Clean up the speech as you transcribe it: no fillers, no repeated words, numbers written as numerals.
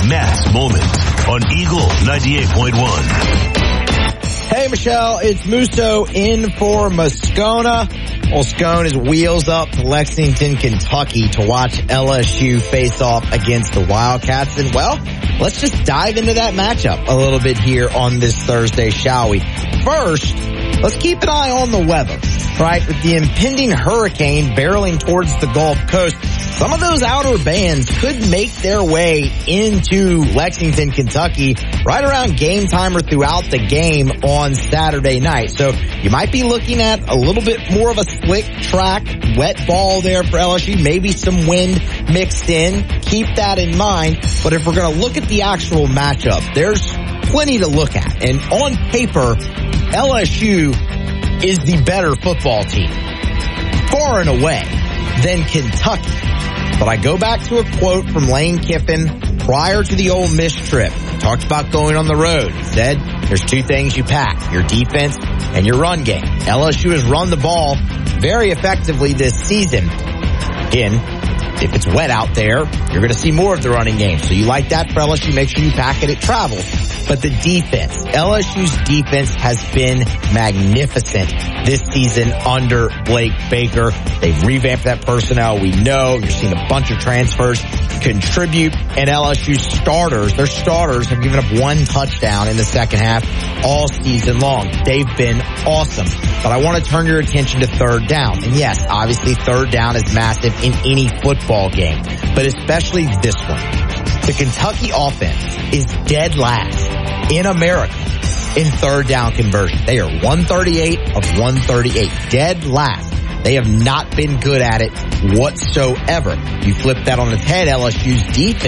Matt's Moment on Eagle 98.1. Hey, Michelle, it's Musso in for Moscona. Well, Scone is wheels up to Lexington, Kentucky to watch LSU face off against the Wildcats. And, well, let's just dive into that matchup a little bit here on this Thursday, shall we? First, let's keep an eye on the weather, right? With the impending hurricane barreling towards the Gulf Coast, some of those outer bands could make their way into Lexington, Kentucky right around game time or throughout the game on Saturday night. So you might be looking at a little bit more of a slick track, wet ball there for LSU, maybe some wind mixed in. Keep that in mind. But if we're going to look at the actual matchup, there's plenty to look at. And on paper, LSU is the better football team, far and away, than Kentucky. But I go back to a quote from Lane Kiffin prior to the Ole Miss trip. Talked about going on the road. He said, there's two things you pack, your defense and your run game. LSU has run the ball very effectively this season. Again, if it's wet out there, you're going to see more of the running game. So you like that for LSU, make sure you pack it at travel. But the defense, LSU's defense has been magnificent this season under Blake Baker. They've revamped that personnel. We know you're seeing a bunch of transfers contribute, and LSU's starters, their starters have given up one touchdown in the second half all season long. They've been awesome. But I want to turn your attention to third down. And yes, obviously third down is massive in any football game, but especially this one. The Kentucky offense is dead last in America in third down conversion. They are 138 of 138, dead last. They have not been good at it whatsoever. You flip that on its head, LSU's defense